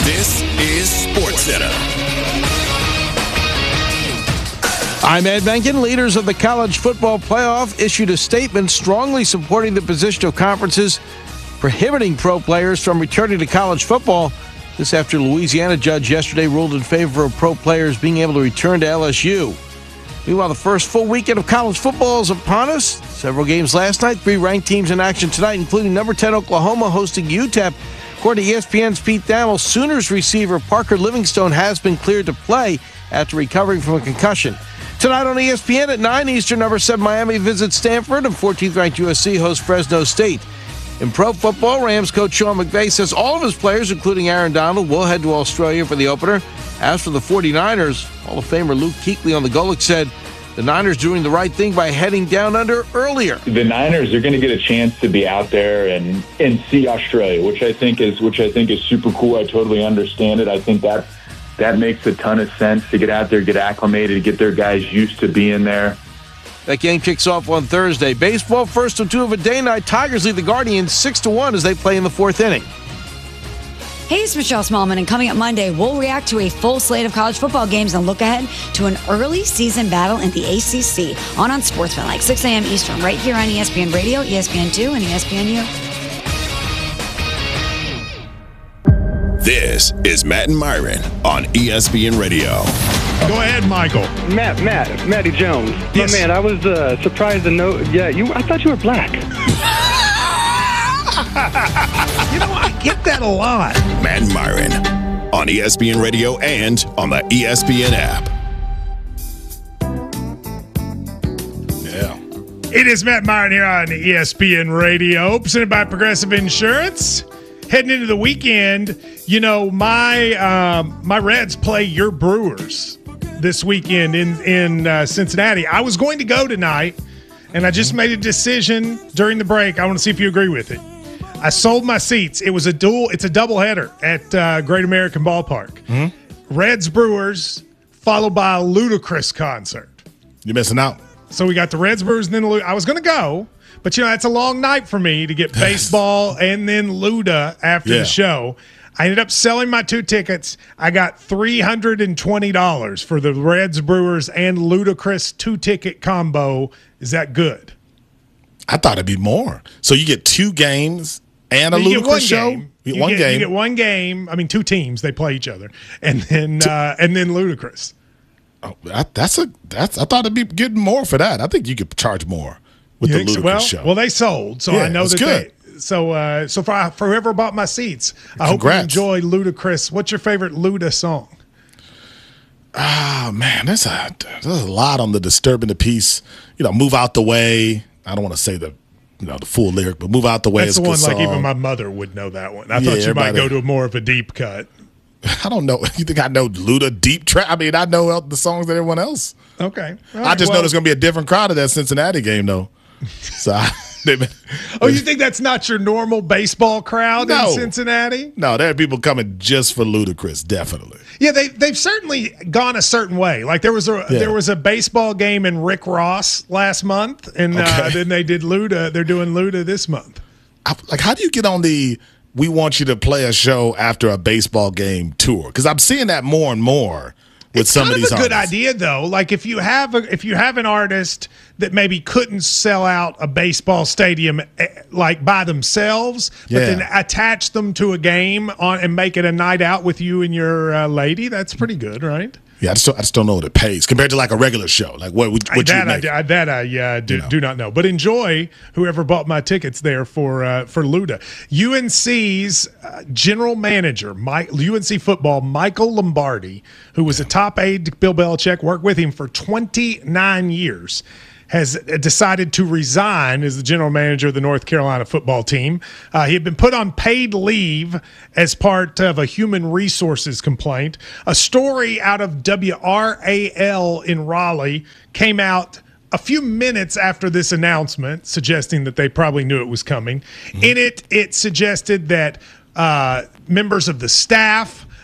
This is SportsCenter. I'm Ed Benkin. Leaders of the college football playoff issued a statement strongly supporting the position of conferences prohibiting pro players from returning to college football. This after Louisiana judge yesterday ruled in favor of pro players being able to return to LSU. Meanwhile, the first full weekend of college football is upon us. Several games last night, 3 ranked teams in action tonight, including number 10 Oklahoma hosting UTEP. According to ESPN's Pete Thamel, Sooners receiver Parker Livingstone has been cleared to play after recovering from a concussion. Tonight on ESPN at 9 Eastern, number 7 Miami visits Stanford, and 14th-ranked USC hosts Fresno State. In pro football, Rams coach Sean McVay says all of his players, including Aaron Donald, will head to Australia for the opener. As for the 49ers, Hall of Famer Luke Kuechly on the Golic said the Niners doing the right thing by heading down under earlier. The Niners are going to get a chance to be out there and see Australia, which I think is super cool. I totally understand it. I think that makes a ton of sense to get out there, get acclimated, get their guys used to being there. That game kicks off on Thursday. Baseball, first of 2 of a day night. Tigers lead the Guardians 6-1 as they play in the 4th inning. Hey, it's Michelle Smallman, and coming up Monday, we'll react to a full slate of college football games and look ahead to an early season battle in the ACC on Sportsman, like 6 a.m. Eastern, right here on ESPN Radio, ESPN2, and ESPNU. This is Matt and Myron on ESPN Radio. Go ahead, Michael. Matty Jones. Yes. Man, I was surprised to know. Yeah, I thought you were black. I get that a lot. Matt and Myron on ESPN Radio and on the ESPN app. Yeah. It is Matt Myron here on ESPN Radio, presented by Progressive Insurance. Heading into the weekend, my Reds play your Brewers this weekend in Cincinnati. I was going to go tonight, and I just made a decision during the break. I want to see if you agree with it. I sold my seats. It's a doubleheader at Great American Ballpark. Mm-hmm. Reds Brewers, followed by a Ludacris concert. You're missing out. So we got the Reds Brewers and then I was going to go, but that's a long night for me to get baseball and then Luda after the show. I ended up selling my 2 tickets. I got $320 for the Reds Brewers and Ludacris 2-ticket combo. Is that good? I thought it'd be more. So you get 2 games and a Ludacris show? You get one game. I mean, 2 teams. They play each other. And then Ludacris. Oh, I thought it'd be getting more for that. I think you could charge more with the Ludacris show. Well, they sold. So I know that good. So for whoever bought my seats, I hope you enjoy Ludacris. What's your favorite Luda song? Oh, man, there's a lot on the Disturbing the Peace. Move Out the Way. I don't want to say the full lyric, but Move Out the Way is a good song. That's the one like even my mother would know that one. I thought you might go to more of a deep cut. I don't know. You think I know Luda deep trap? I mean, I know the songs that everyone else. Okay. Right, I just know there's going to be a different crowd at that Cincinnati game, though. So you think that's not your normal baseball crowd in Cincinnati? No, there are people coming just for Ludacris, definitely. Yeah, they've certainly gone a certain way. Like there was a baseball game in Rick Ross last month, and then they did Luda. They're doing Luda this month. How do you get on the "we want you to play a show after a baseball game" tour? Because I'm seeing that more and more. With some of these artists. It's kind of a good idea, though. Like if you have an artist that maybe couldn't sell out a baseball stadium like by themselves, but then attach them to a game and make it a night out with you and your lady, that's pretty good, right? Yeah, I just don't know what it pays compared to like a regular show. Like what you make? I do not know. But enjoy whoever bought my tickets there for Luda. UNC's general manager, UNC football, Michael Lombardi, who was a top aide to Bill Belichick, worked with him for 29 years. Has decided to resign as the general manager of the North Carolina football team. He had been put on paid leave as part of a human resources complaint. A story out of WRAL in Raleigh came out a few minutes after this announcement, suggesting that they probably knew it was coming. Mm-hmm. In it suggested that members of the staff,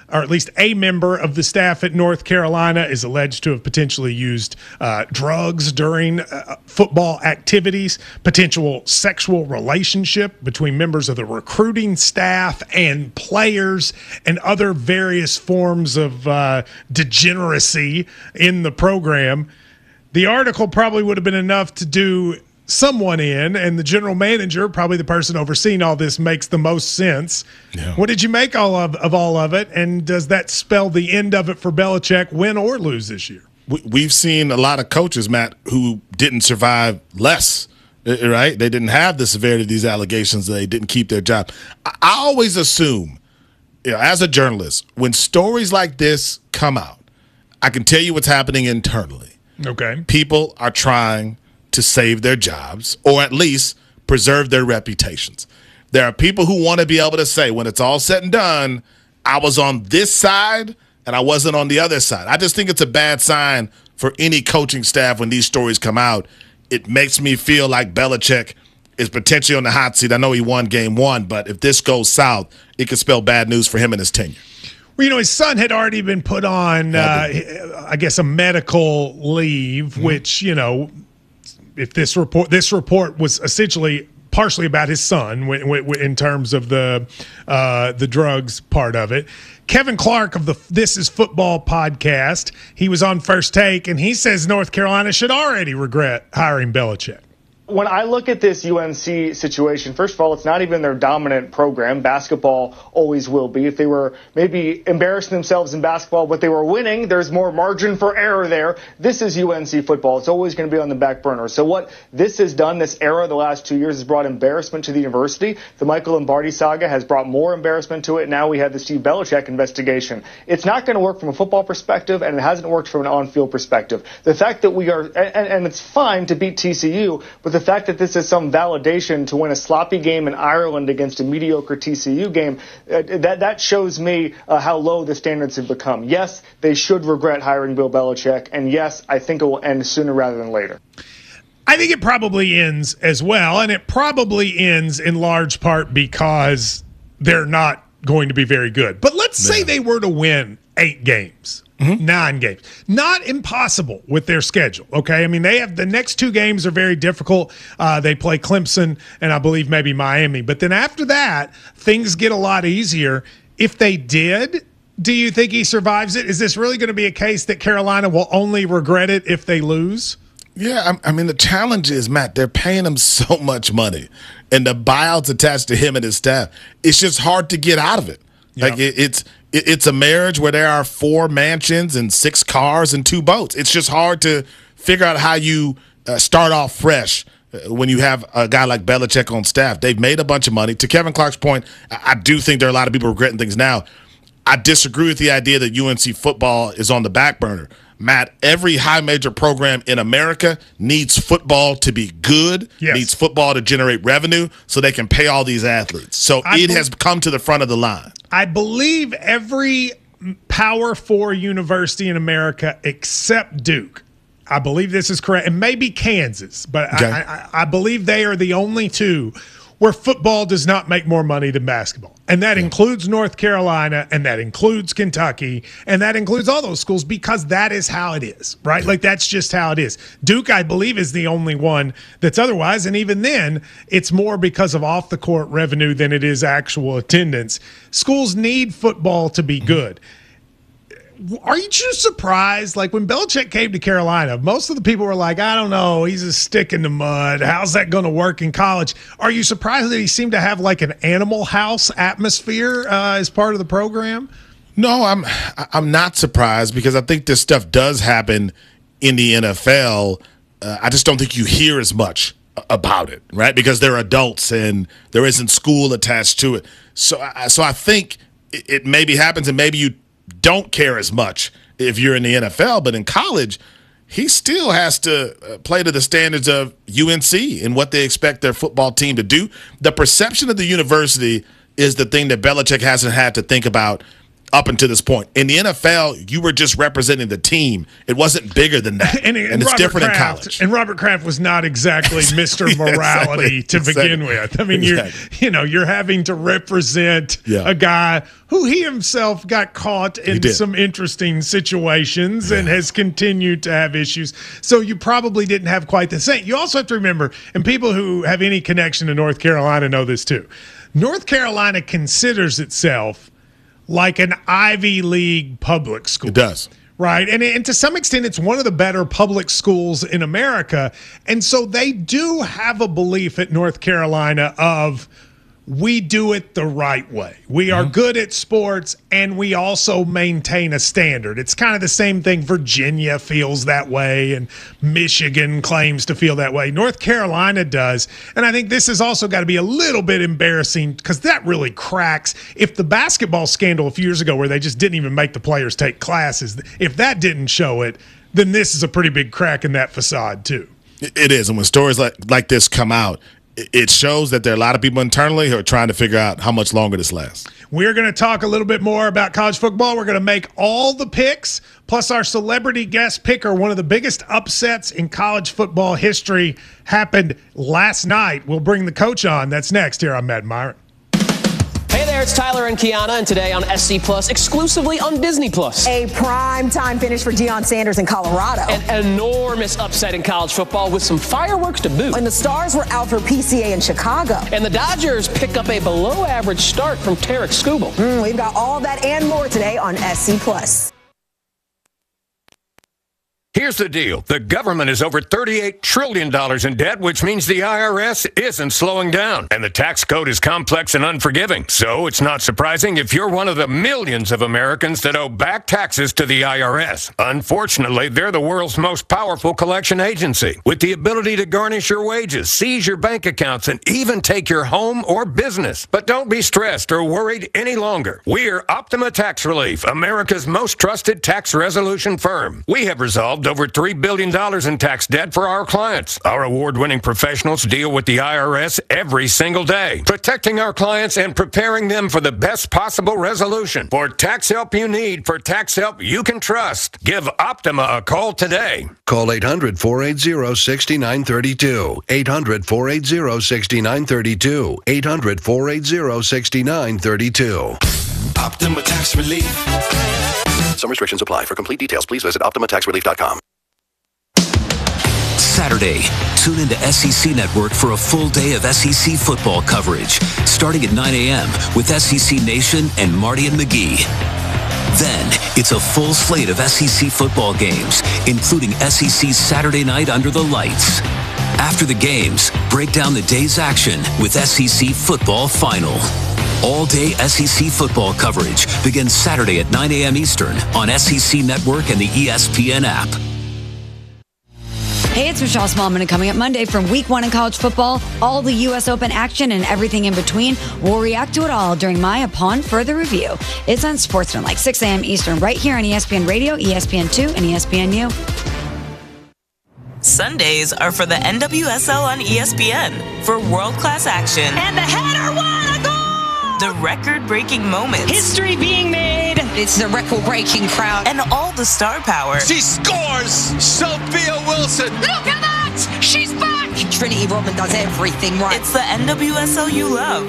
or at least a member of the staff at North Carolina, is alleged to have potentially used drugs during football activities, potential sexual relationship between members of the recruiting staff and players, and other various forms of degeneracy in the program. The article probably would have been enough to do someone in, and the general manager, probably the person overseeing all this, makes the most sense. Yeah. What did you make of all of it, and does that spell the end of it for Belichick, win or lose this year? We've seen a lot of coaches, Matt, who didn't survive less, right? They didn't have the severity of these allegations. They didn't keep their job. I always assume, as a journalist, when stories like this come out, I can tell you what's happening internally. Okay. People are trying to save their jobs or at least preserve their reputations. There are people who want to be able to say, when it's all said and done, I was on this side and I wasn't on the other side. I just think it's a bad sign for any coaching staff when these stories come out. It makes me feel like Belichick is potentially on the hot seat. I know he won game one, but if this goes south, it could spell bad news for him and his tenure. Well, his son had already been put on, I guess, a medical leave, which, if this report was essentially partially about his son in terms of the drugs part of it. Kevin Clark of the This Is Football podcast, he was on First Take, and he says North Carolina should already regret hiring Belichick. When I look at this UNC situation, first of all, it's not even their dominant program. Basketball always will be. If they were maybe embarrassing themselves in basketball, but they were winning, there's more margin for error there. This is UNC football. It's always going to be on the back burner. So what this has done, this era, the last 2 years, has brought embarrassment to the university. The Michael Lombardi saga has brought more embarrassment to it. Now we have the Steve Belichick investigation. It's not going to work from a football perspective, and it hasn't worked from an on-field perspective. The fact that we are, and it's fine to beat TCU, but the fact that this is some validation to win a sloppy game in Ireland against a mediocre TCU game, that shows me how low the standards have become. Yes, they should regret hiring Bill Belichick, and yes, I think it will end sooner rather than later. I think it probably ends as well, and it probably ends in large part because they're not going to be very good. But let's say they were to win 8 games. 9 games. Not impossible with their schedule, okay? I mean, they have the next 2 games are very difficult. They play Clemson and I believe maybe Miami. But then after that, things get a lot easier. If they did, do you think he survives it? Is this really going to be a case that Carolina will only regret it if they lose? Yeah, I mean, the challenge is, Matt, they're paying him so much money. And the buyouts attached to him and his staff, it's just hard to get out of it. Yeah. Like, it's a marriage where there are 4 mansions and 6 cars and 2 boats. It's just hard to figure out how you start off fresh when you have a guy like Belichick on staff. They've made a bunch of money. To Kevin Clark's point, I do think there are a lot of people regretting things now. I disagree with the idea that UNC football is on the back burner. Matt, every high major program in America needs football to be good, needs football to generate revenue so they can pay all these athletes. So it has come to the front of the line. I believe every Power 4 university in America except Duke, I believe this is correct, and maybe Kansas, but okay. I believe they are the only 2 where football does not make more money than basketball. And that includes North Carolina, and that includes Kentucky, and that includes all those schools because that is how it is, right? Like, that's just how it is. Duke, I believe, is the only one that's otherwise, and even then, it's more because of off-the-court revenue than it is actual attendance. Schools need football to be good. Are you just surprised? Like, when Belichick came to Carolina, most of the people were like, I don't know, he's a stick in the mud. How's that going to work in college? Are you surprised that he seemed to have like an Animal House atmosphere as part of the program? No, I'm not surprised because I think this stuff does happen in the NFL. I just don't think you hear as much about it, right? Because they're adults and there isn't school attached to it. So I think it maybe happens and maybe you don't care as much if you're in the NFL, but in college, he still has to play to the standards of UNC and what they expect their football team to do. The perception of the university is the thing that Belichick hasn't had to think about up until this point. In the NFL, you were just representing the team. It wasn't bigger than that. and it's different in college. And Robert Kraft was not exactly Mr. Morality to begin with. I mean, you're having to represent a guy who he himself got caught in some interesting situations and has continued to have issues. So you probably didn't have quite the same. You also have to remember, and people who have any connection to North Carolina know this too, North Carolina considers itself like an Ivy League public school. It does. Right. And to some extent, it's one of the better public schools in America. And so they do have a belief at North Carolina of, we do it the right way. We are good at sports, and we also maintain a standard. It's kind of the same thing Virginia feels that way, and Michigan claims to feel that way. North Carolina does. And I think this has also got to be a little bit embarrassing, because that really cracks. If the basketball scandal a few years ago where they just didn't even make the players take classes, if that didn't show it, then this is a pretty big crack in that facade too. It is. And when stories like this come out, it shows that there are a lot of people internally who are trying to figure out how much longer this lasts. We're going to talk a little bit more about college football. We're going to make all the picks, plus our celebrity guest picker. One of the biggest upsets in college football history happened last night. We'll bring the coach on. That's next here on Matt Myron. Hey there, it's Tyler and Kiana, and today on SC Plus, exclusively on Disney Plus. A prime-time finish for Deion Sanders in Colorado. An enormous upset in college football with some fireworks to boot. And the Stars were out for PCA in Chicago. And the Dodgers pick up a below-average start from Tarek Skubal. We've got all that and more today on SC Plus. Here's the deal. The government is over $38 trillion in debt, which means the IRS isn't slowing down. And the tax code is complex and unforgiving. So it's not surprising if you're one of the millions of Americans that owe back taxes to the IRS. Unfortunately, they're the world's most powerful collection agency, with the ability to garnish your wages, seize your bank accounts, and even take your home or business. But don't be stressed or worried any longer. We're Optima Tax Relief, America's most trusted tax resolution firm. We have resolved over $3 billion in tax debt for our clients. Our award-winning professionals deal with the IRS every single day, protecting our clients and preparing them for the best possible resolution. For tax help you need, for tax help you can trust, give Optima a call today. Call 800-480-6932. 800-480-6932. 800-480-6932. Optima Tax Relief. Some restrictions apply. For complete details, please visit OptimaTaxRelief.com. Saturday, tune into SEC Network for a full day of SEC football coverage, starting at 9 a.m. with SEC Nation and Marty and McGee. Then, it's a full slate of SEC football games, including SEC's Saturday Night Under the Lights. After the games, break down the day's action with SEC Football Final. All-day SEC football coverage begins Saturday at 9 a.m. Eastern on SEC Network and the ESPN app. Hey, it's Michelle Smallman, and coming up Monday from Week 1 in college football, all the U.S. Open action and everything in between. We'll react to it all during my Upon Further Review. It's on Sportsman, 6 a.m. Eastern, right here on ESPN Radio, ESPN2, and ESPNU. Sundays are for the NWSL on ESPN for world-class action. And the header won a goal! The record-breaking moments. History being made. It's the record-breaking crowd. And all the star power. She scores! Sophia Wilson! Look at that! She's back! Trinity Rodman does everything right. It's the NWSL you love.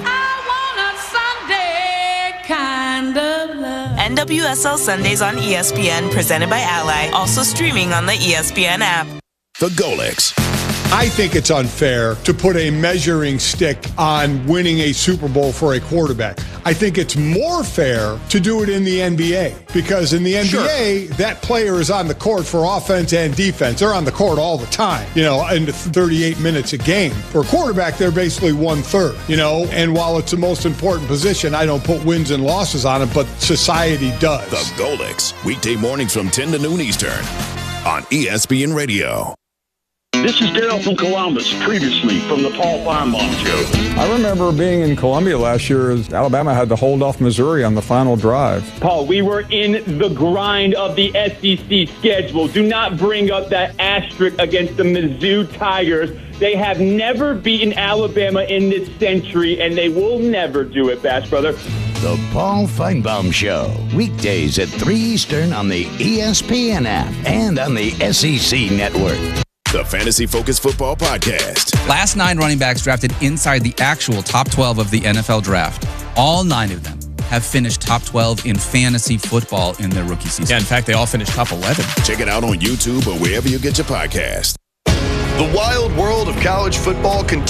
I want a Sunday kind of love. NWSL Sundays on ESPN, presented by Ally. Also streaming on the ESPN app. The Golix. I think it's unfair to put a measuring stick on winning a Super Bowl for a quarterback. I think it's more fair to do it in the NBA, because in the NBA, that player is on the court for offense and defense. They're on the court all the time, in 38 minutes a game. For a quarterback, they're basically 1/3, and while it's the most important position, I don't put wins and losses on it, but society does. The Golix, weekday mornings from 10 to noon Eastern on ESPN Radio. This is Daryl from Columbus, previously from the Paul Feinbaum Show. I remember being in Columbia last year as Alabama had to hold off Missouri on the final drive. Paul, we were in the grind of the SEC schedule. Do not bring up that asterisk against the Mizzou Tigers. They have never beaten Alabama in this century, and they will never do it, Bash Brother. The Paul Feinbaum Show, weekdays at 3 Eastern on the ESPN app and on the SEC Network. The Fantasy Focus Football Podcast. Last 9 running backs drafted inside the actual top 12 of the NFL draft. All 9 of them have finished top 12 in fantasy football in their rookie season. Yeah, in fact, they all finished top 11. Check it out on YouTube or wherever you get your podcast. The wild world of college football continues.